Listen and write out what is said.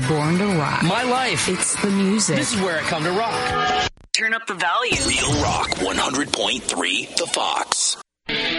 born to rock. My life. It's the music. This is where I come to rock. Turn up the volume. Real Rock 100.3 The Fox.